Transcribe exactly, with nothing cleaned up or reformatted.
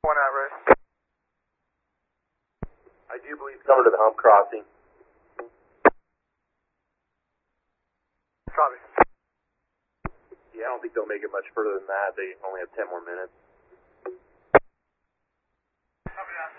One out, Ray. I do believe coming to the hump crossing. Copy. Yeah, I don't think they'll make it much further than that. They only have ten more minutes. Copy that.